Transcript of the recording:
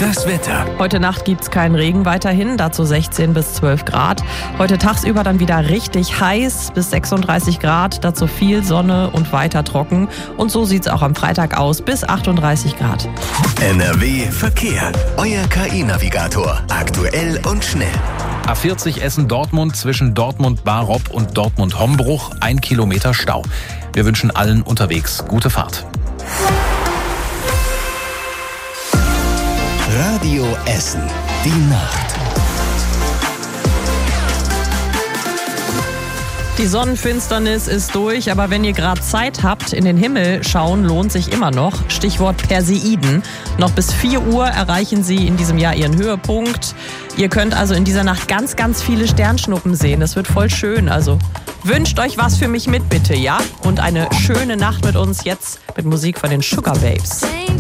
Das Wetter. Heute Nacht gibt's keinen Regen weiterhin, dazu 16 bis 12 Grad. Heute tagsüber dann wieder richtig heiß, bis 36 Grad, dazu viel Sonne und weiter trocken. Und so sieht's auch am Freitag aus, bis 38 Grad. NRW Verkehr. Euer KI-Navigator. Aktuell und schnell. A40 Essen-Dortmund zwischen Dortmund-Barob und Dortmund-Hombruch, 1 Kilometer Stau. Wir wünschen allen unterwegs gute Fahrt. Radio Essen. Die Nacht. Die Sonnenfinsternis ist durch, aber wenn ihr gerade Zeit habt, in den Himmel schauen lohnt sich immer noch. Stichwort Perseiden. Noch bis 4 Uhr erreichen sie in diesem Jahr ihren Höhepunkt. Ihr könnt also in dieser Nacht ganz, ganz viele Sternschnuppen sehen. Das wird voll schön. Also wünscht euch was für mich mit, bitte, ja? Und eine schöne Nacht mit uns jetzt mit Musik von den Sugar Babes.